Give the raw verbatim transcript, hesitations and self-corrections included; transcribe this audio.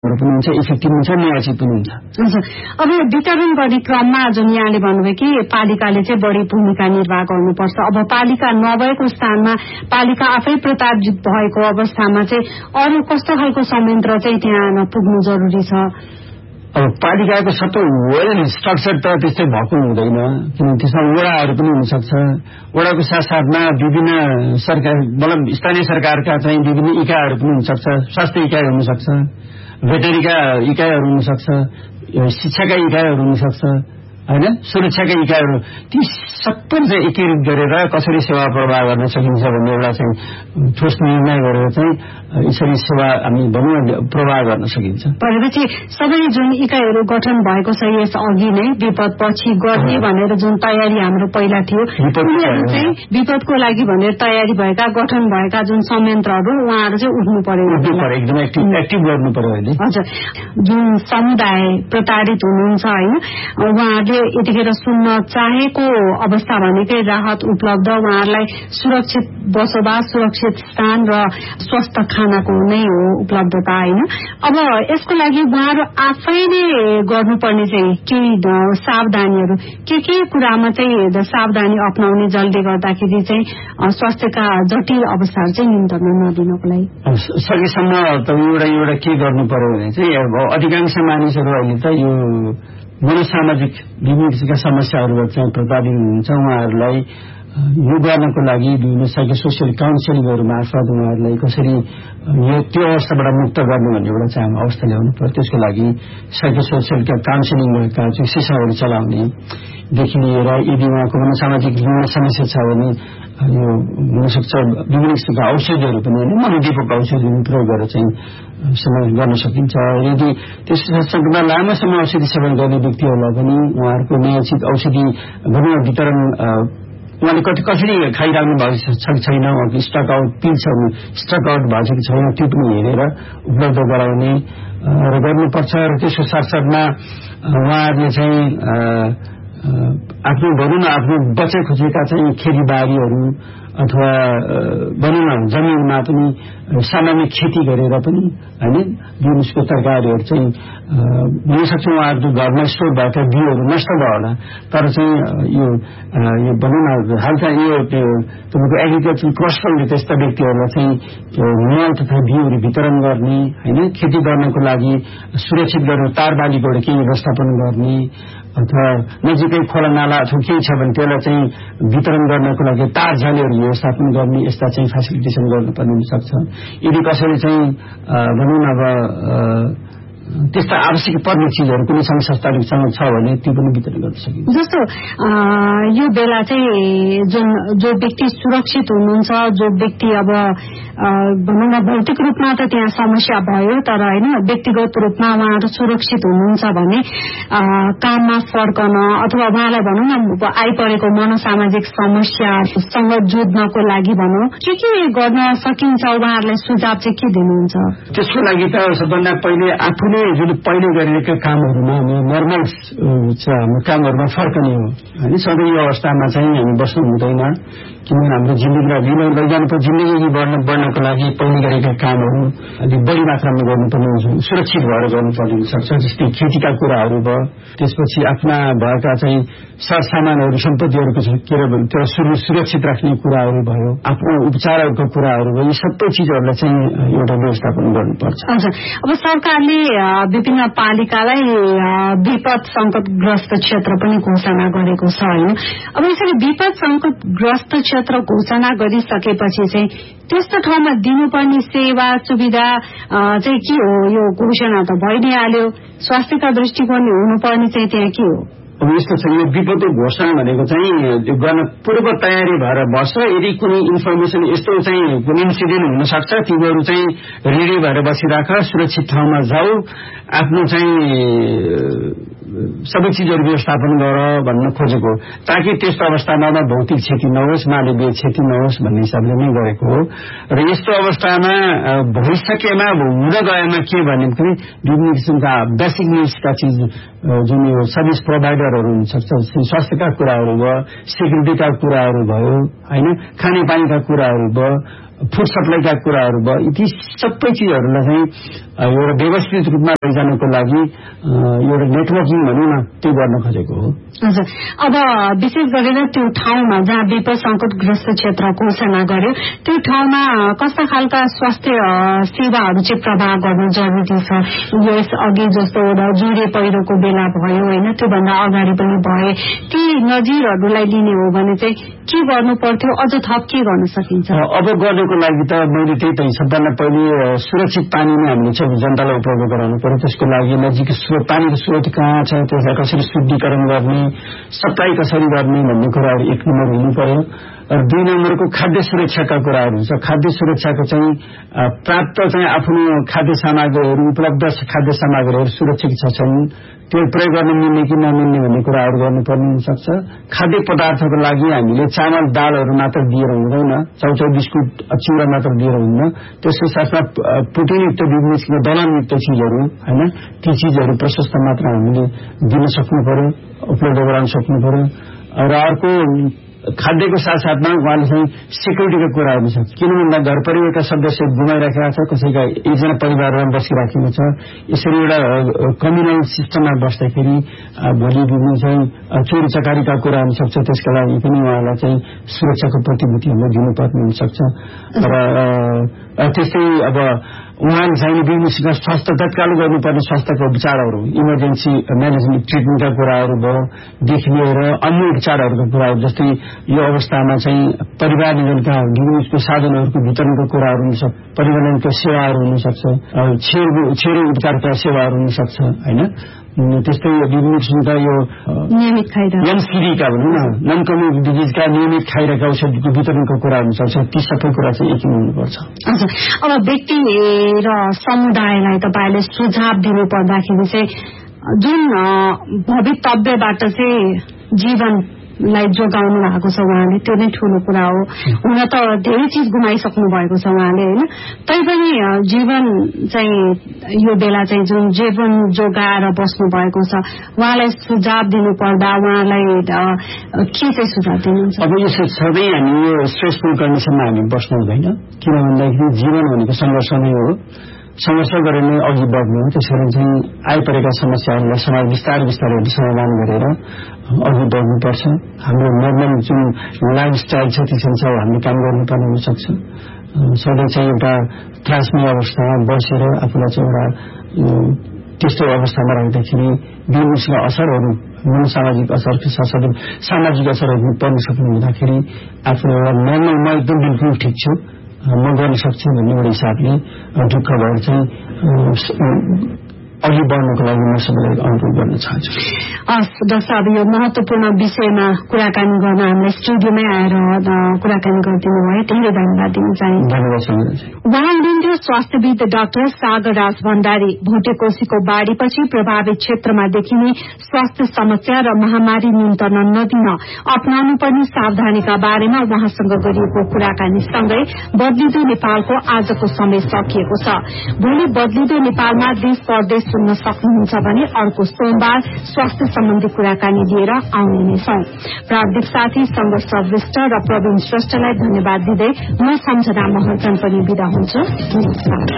पनि हुन्छ, इफेक्टिभ हुन्छ, न्यायोचित पनि हुन्छ। हजुर, अब यो वितरण गर्ने क्रममा जुन यहाँले भन्नुभयो कि पालिकाले चाहिँ बढी भूमिका निर्वाह गर्नुपर्छ, अब पालिका नभएको स्थानमा पालिका आफै प्रताडित भएको अवस्थामा चाहिँ अरू कस्तो खालको संयन्त्र चाहिँ त्यहाँ पुग्नु जरुरी छ? अब पालिकाको सबै वेल स्ट्रक्चर त त्यस्तै भएको हुँदैन, किनभने त्यसमा वडाहरू पनि हुनसक्छ। वडाको साथसाथमा विभिन्न सरकार मतलब स्थानीय सरकारका चाहिँ विभिन्न इकाइहरू पनि हुनसक्छ, स्वास्थ्य इकाइ हुनसक्छ, भेटरीका इकाइहरू हुनसक्छ, शिक्षाका इकाइहरू हुनसक्छ, हैन, सुरक्षाका इकाइहरू। ती सबै चाहिँ एकीकृत गरेर कसरी सेवा प्रवाह गर्न सकिन्छ भन्ने एउटा चाहिँ ठोस निर्णय गरेर चाहिँ यसरी सेवा हामी भनौँ प्रवाह गर्न सकिन्छ। भनेपछि सबै जुन इकाइहरू गठन भएको छ यस अघि नै विपदपछि गर्ने भनेर जुन तयारी हाम्रो पहिला थियो, उनीहरू चाहिँ विपदको लागि भनेर तयारी भएका गठन भएका जुन संयन्त्रहरू उहाँहरू चाहिँ उठ्नु पर्यो, एकदम एक्टिभ एक्टिभ गर्नु पर्यो अहिले। हजुर, जुन समुदाय प्रताडित हुनुहुन्छ होइन, उहाँहरूले यतिखेर सुन्न चाहेको अवस्था भनेकै राहत उपलब्ध, उहाँहरूलाई सुरक्षित बसोबास, सुरक्षित स्थान र स्वस्थ खानाको नै हो उपलब्धता होइन। अब यसको लागि उहाँहरू आफैले गर्नुपर्ने चाहिँ केही सावधानीहरू के के कुरामा चाहिँ सावधानी अपनाउने जसले गर्दाखेरि चाहिँ स्वास्थ्यका जटिल अवस्थाहरू चाहिँ न्यूनतम नदिनको लागि सकेसम्म त एउटा एउटा के गर्नु पर्यो भने चाहिँ अधिकांश मानिसहरू अहिले त यो मनोसामाजिक विभिन्न किसिमका समस्याहरूबाट चाहिँ प्रभावित हुनुहुन्छ। उहाँहरूलाई यो गर्नको लागि विभिन्न साइको सोसियल काउन्सिलिङहरू मार्फत उहाँहरूलाई कसरी यो त्यो अवस्थाबाट मुक्त गर्ने भन्ने एउटा चाहिँ हामी अवस्था ल्याउनु पर्यो। त्यसको लागि साइको सोसियलका काउन्सिलिङका चाहिँ सिसाहरू चलाउनेदेखि लिएर यदि उहाँको मनोसामाजिक समस्या छ भने यो हुनसक्छ विभिन्न किसिमका औषधिहरू पनि होइन, मनोदीपक औषधिहरू प्रयोग गरेर चाहिँ सेवन गर्न सकिन्छ। यदि त्यस संकटमा लामो समय औषधि सेवन गर्ने व्यक्तिहरूलाई पनि उहाँहरूको न्यायोचित औषधि भनौँ वितरण उहाँले कति कसरी खाइराख्नु भएको छ कि छैन, उहाँको स्टक आउट पिल्सहरू स्टक आउट भएको कि छैन त्यो पनि हेरेर उपलब्ध गराउने र गर्नुपर्छ। र त्यसको साथसाथमा उहाँहरूले चाहिँ आफ्नो भनौँ न आफ्नो बचे खुचेका चाहिँ खेतीबारीहरू अथवा भनौँ न जमिनमा पनि सामान्य खेती गरेर पनि होइन बिउको तरकारीहरू चाहिँ हुनसक्छ उहाँहरूको घरमा स्टोर भएका बिउहरू नष्ट भयो होला, तर चाहिँ यो यो भनौँ न हालका यो तपाईँको एग्रिकल्चर क्रस्टरले त्यस्ता व्यक्तिहरूलाई चाहिँ मल तथा बिउहरू वितरण गर्ने होइन, खेती गर्नको लागि सुरक्षित गर्न तारबालीबाट केही व्यवस्थापन गर्ने अथवा नजिकै खोला नाला अथवा केही छ भने त्यसलाई चाहिँ वितरण गर्नको लागि तार झालीहरू व्यवस्थापन गर्ने यस्ता चाहिँ फेसिलिटेसन गर्नुपर्ने हुनसक्छ। यदि कसैले चाहिँ भनौँ न अब त्यस्ता आवश्यक पर्ने चिजहरू कुनै सङ्घ संस्थाहरूसँग छ भने त्यो पनि वितरण गर्न सकिन्छ। जस्तो यो बेला चाहिँ जुन जो व्यक्ति सुरक्षित हुनुहुन्छ, जो व्यक्ति अब भनौँ न भौतिक रूपमा त त्यहाँ समस्या भयो तर होइन व्यक्तिगत रूपमा उहाँहरू सुरक्षित हुनुहुन्छ भने काममा फर्कन अथवा उहाँलाई भनौँ न आइपरेको मनोसामाजिक समस्यासँग जुझ्नको लागि भनौँ के के गर्न सकिन्छ, उहाँहरूलाई सुझाव चाहिँ के दिनुहुन्छ? त्यसको लागि त सबभन्दा पहिले आफूले जुन पहिले गरिरहेका कामहरूमा नर्मल हाम्रो कामहरूमा फर्कने हो होइन। सधैँ यो अवस्थामा चाहिँ हामी बस्नु हुँदैन, किनभने हाम्रो जिन्दगीलाई विलय लैजानुपर्छ। जिन्दगी बढ्न बढ्नको लागि पहिले गरेका कामहरू अलिक बढी मात्रामा गर्नुपर्ने हुन्छ, सुरक्षित भएर गर्नुपर्ने हुनसक्छ। जस्तै खेतीका कुराहरू भयो, त्यसपछि आफ्ना भएका चाहिँ सरसामानहरू सम्पत्तिहरूको के अरे त्यो सुरक्षित राख्ने कुराहरू भयो, आफ्नो उपचारहरूको कुराहरू भयो, यी सबै चिजहरूलाई चाहिँ एउटा व्यवस्थापन गर्नुपर्छ। हजुर, अब सरकारले विभिन्न पालिकालाई विपद संकटग्रस्त क्षेत्र पनि घोषणा गरेको छ होइन। अब यसरी विपद संकटग्रस्त क्षेत्र घोषणा गरिसकेपछि चाहिँ त्यस्तो ठाउँमा दिनुपर्ने सेवा सुविधा चाहिँ के हो? यो घोषणा त भइ नै हाल्यो, स्वास्थ्यका दृष्टिकोणले हुनुपर्ने चाहिँ त्यहाँ के हो? अब यस्तो छ, यो विपदको घोषणा भनेको चाहिँ गर्न पूर्व तयारी भएर बस्छ। यदि कुनै इन्फर्मेसन यस्तो चाहिँ कुनै इन्सिडेन्ट हुनसक्छ तिनीहरू चाहिँ रेडी भएर बसिराख, सुरक्षित ठाउँमा जाऊ, आफ्नो चाहिँ सबै चिजहरू व्यवस्थापन गर भन्न खोजेको, ताकि त्यस्तो अवस्थामा भौतिक क्षति नहोस्, मानवीय क्षति नहोस् भन्ने हिसाबले नै गरेको हो। र यस्तो अवस्थामा भइसकेमा हुन गएमा के भने पनि विभिन्न किसिमका बेसिक निड्सका चिज जुन यो सर्भिस प्रोभाइडरहरू हुनसक्छ, स्वास्थ्यका कुराहरू भयो, सेक्युरिटीका कुराहरू भयो होइन, खानेपानीका कुराहरू भयो, फुड सप्लाईका कुराहरू भयो, यी सबै चिजहरूलाई चाहिँ एउटा व्यवस्थित रूपमा लैजानको लागि एउटा नेटवर्किङ भनौँ न त्यो गर्न खोजेको हो। हजुर, अब विशेष गरेर त्यो ठाउँमा जहाँ विपद संकटग्रस्त क्षेत्र घोषणा गर्यो त्यो ठाउँमा कस्ता खालका स्वास्थ्य सेवाहरू चाहिँ प्रवाह गर्नु जरुरी छ? यस अघि जस्तो एउटा जुरे पहिरोको बेला भयो होइन, त्योभन्दा अगाडि पनि भए, ती नजिरहरूलाई लिने हो भने चाहिँ के गर्नु पर्थ्यो, अझ थप के गर्न सकिन्छ? अब गर्नको लागि त मैले त्यही त सबभन्दा पहिले सुरक्षित पानी नै हामीले जनतालाई उपलब्ध गराउनु पर्यो। त्यसको लागि नजिक पानीको स्रोत कहाँ छ, त्यसलाई कसरी शुद्धिकरण गर्ने, सप्लाई कसरी गर्ने भन्ने कुराहरू एक नम्बर हुनु पर्यो। र दुई नम्बरको खाद्य सुरक्षाका कुराहरू छ। खाद्य सुरक्षाको चाहिँ प्राप्त चाहिँ आफ्नो खाद्य सामग्रीहरू उपलब्ध खाद्य सामग्रीहरू सुरक्षित छन्, त्यो प्रयोग गर्न मिल्ने कि नमिल्ने भन्ने कुराहरू गर्नुपर्ने हुनसक्छ। खाद्य पदार्थको लागि हामीले चामल दालहरू मात्र दिएर हुँदैन, चाउचाउ बिस्कुट चिउरा मात्र दिएर हुँदैन, त्यसको साथमा प्रोटिनयुक्त विभिन्न किसिमका दलनयुक्त चिजहरू होइन, ती चिजहरू प्रशस्त मात्र हामीले दिन सक्नु पर्यो, उपलब्ध गराउन सक्नु पर्यो। र अर्को खाद्यको साथसाथमा उहाँले चाहिँ सेक्युरिटीका कुराहरू छ। किन भन्दा घर परिवारका सदस्य गुमाइराखेका छ, कसैका एकजना परिवारमा बसिराखेको छ, यसरी एउटा कम्युनल सिस्टममा बस्दाखेरि भोलि दिन चाहिँ चोरी चकारीका कुरा हुन सक्छ, त्यसका लागि पनि उहाँलाई चाहिँ सुरक्षाको प्रतिभूति हामीले दिनुपर्ने हुनसक्छ। र त्यस्तै अब उहाँले चाहिने विभिन्न स्वास्थ्य तत्काल गर्नुपर्ने स्वास्थ्यको उपचारहरू, इमर्जेन्सी म्यानेजमेन्ट ट्रिटमेन्टका कुराहरू भयो देखि लिएर अन्य उपचारहरूको कुराहरू, जस्तै यो अवस्थामा चाहिँ परिवार नियोजनका विभिन्न साधनहरूको वितरणको कुराहरू हुनसक्छ, परिवारको सेवाहरू हुनसक्छ, छेरो उपचारका सेवाहरू हुनसक्छ होइन। त्यस्तै विभिन्न किसिमका यो नियमित खाइरह एमसिडीका भनौँ न नन कम्युनिक डिजिजका नियमित खाइरहेका औषधिको वितरणको कुरा हुनसक्छ, ती सबै कुरा चाहिँ एक हुनुपर्छ। हजुर, अब व्यक्ति र समुदायलाई तपाईँले सुझाव दिनु पर्दाखेरि चाहिँ जुन भवितव्यबाट चाहिँ जीवन लाई जोगाउनु भएको छ उहाँले, त्यो नै ठूलो कुरा हो। हुन त धेरै चीज गुमाइसक्नु भएको छ उहाँले होइन, तैपनि जीवन चाहिँ यो बेला चाहिँ जुन जीवन जोगाएर बस्नु भएको छ, उहाँलाई सुझाव दिनु पर्दा उहाँलाई के चाहिँ सुझाव दिनुहुन्छ? अब यो सधैँ हामी यो स्ट्रेसफुल कन्डिसनमा हामी बस्नु हुँदैन, किन भन्दाखेरि जीवन भनेको सङ्घर्ष नै हो, सङ्घर्ष गरेर नै अघि बढ्नु हो। त्यसकारण चाहिँ आइपरेका समस्याहरूलाई समाज बिस्तारै बिस्तारै समाधान गरेर अघि बढ्नुपर्छ। हाम्रो नर्मल जुन लाइफस्टाइल छ त्यसअनुसार हामीले काम गर्नुपर्ने हुनसक्छ। सधैँ चाहिँ एउटा त्रासमय अवस्थामा बसेर आफूलाई चाहिँ एउटा त्यस्तो अवस्थामा राख्दाखेरि विभिन्न असरहरू, मनोसामाजिक असरको साथसाथै सामाजिक असरहरू पर्न सक्नु हुँदाखेरि आफ्नो एउटा नर्मल म एकदम बिल्कुल ठिक छु, म गर्न सक्छु भन्ने एउटा हिसाबले ढुक्क भएर चाहिँ अघि बढ्नको लागि म सबैलाई अनुरोध गर्न चाहन्छु। हस् डाक्टर, अब यो महत्वपूर्ण विषयमा कुराकानी गर्न हामीलाई स्टुडियोमै आएर कुराकानी गरिदिनु भयो, धेरै धन्यवाद दिन चाहन्छु। धन्यवाद। उहाँ हुनुहुन्थ्यो स्वास्थ्यविद डाक्टर सागर राज भण्डारी। भुटेकोसीको बाढ़ीपछि प्रभावित क्षेत्रमा देखिने स्वास्थ्य समस्या र महामारी नियन्त्रण नदिन अपनाउनु पर्ने सावधानीका बारेमा उहाँसँग गरिएको कुराकानी सँगै बदलिदो नेपालको आजको समय सकिएको छ। भोलि बदलिदो नेपालमा देश परदेश सुन्न सक्नुहुन्छ भने अर्को सोमबार स्वास्थ्य सम्बन्धी कुराकानी लिएर आउने नै छौं। प्राविधिक साथी संघर्ष श्रेष्ठ र प्रवीण श्रेष्ठलाई धन्यवाद दिँदै म सम्झना महर्जन पनि बिदा हुन्छु। नमस्कार।